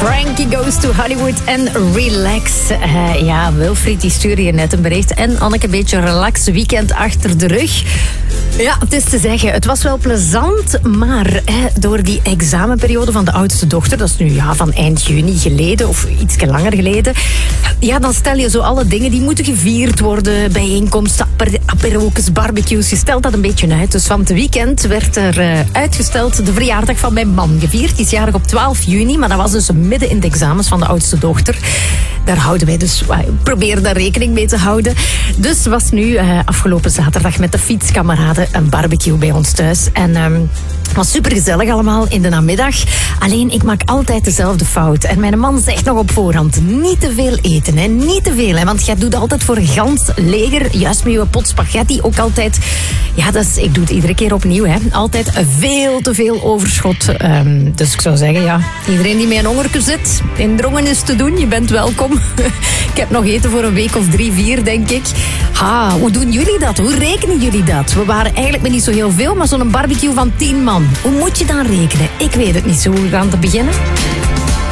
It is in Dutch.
Frankie Goes to Hollywood en Relax. Wilfried die stuurde je net een bericht. En Anneke, een beetje relax weekend achter de rug. Ja, het is te zeggen, het was wel plezant, maar door die examenperiode van de oudste dochter, dat is nu van eind juni geleden of iets langer geleden, dan stel je zo alle dingen die moeten gevierd worden, bijeenkomsten, aperokes, barbecues, je stelt dat een beetje uit. Dus van het weekend werd er uitgesteld de verjaardag van mijn man gevierd. Die is jarig op 12 juni, maar dat was dus midden in de examens van de oudste dochter. Daar houden wij dus, proberen daar rekening mee te houden. Dus was nu afgelopen zaterdag met de fietskameraden een barbecue bij ons thuis. En het was supergezellig allemaal in de namiddag. Alleen, ik maak altijd dezelfde fout. En mijn man zegt nog op voorhand, niet te veel eten, hè. Niet te veel, hè. Want jij doet altijd voor een gans leger, juist met je pot spaghetti, ook altijd... Ja, ik doe het iedere keer opnieuw, hè. Altijd veel te veel overschot. Dus ik zou zeggen, iedereen die met een hongerke zit, indrongen is te doen, je bent welkom. Ik heb nog eten voor een week of 3, 4, denk ik. Hoe doen jullie dat? Hoe rekenen jullie dat? We waren eigenlijk met niet zo heel veel, maar zo'n barbecue van 10 man. Hoe moet je dan rekenen? Ik weet het niet. Zo, we gaan te beginnen.